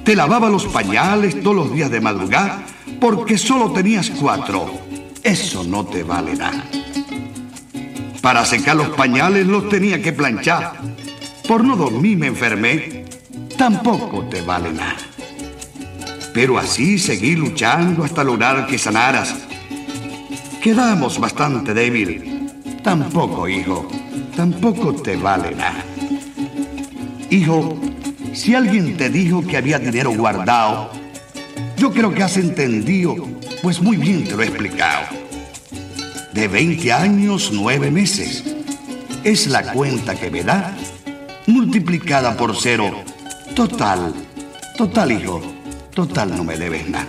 Te lavaba los pañales todos los días de madrugada porque solo tenías 4. Eso no te vale nada. Para secar los pañales los tenía que planchar. Por no dormir me enfermé. Tampoco te vale nada. Pero así seguí luchando hasta lograr que sanaras. Quedamos bastante débil. Tampoco, hijo, tampoco te vale nada. Hijo, si alguien te dijo que había dinero guardado, yo creo que has entendido, pues muy bien te lo he explicado. De 20 años, 9 meses. Es la cuenta que me da, multiplicada por 0. Total, hijo, total no me debes nada.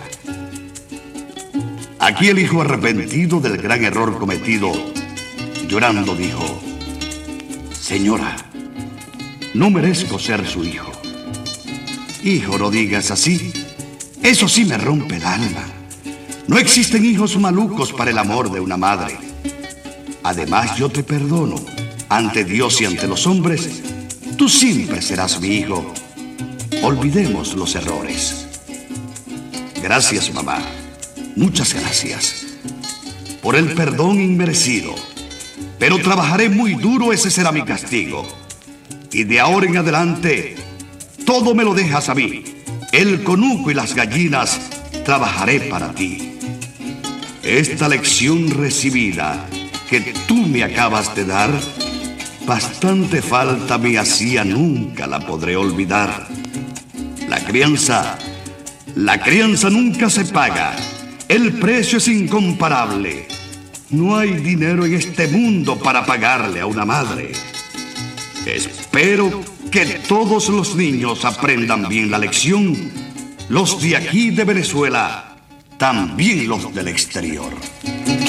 Aquí el hijo arrepentido del gran error cometido, llorando dijo: señora, no merezco ser su hijo. Hijo, no digas así. Eso sí me rompe el alma. No existen hijos malucos para el amor de una madre. Además, yo te perdono. Ante Dios y ante los hombres, tú siempre serás mi hijo. Olvidemos los errores. Gracias, mamá. Muchas gracias por el perdón inmerecido. Pero trabajaré muy duro, ese será mi castigo. Y de ahora en adelante, todo me lo dejas a mí. El conuco y las gallinas trabajaré para ti. Esta lección recibida que tú me acabas de dar, bastante falta me hacía, nunca la podré olvidar. La crianza nunca se paga. El precio es incomparable. No hay dinero en este mundo para pagarle a una madre. Espero que todos los niños aprendan bien la lección. Los de aquí de Venezuela, también los del exterior.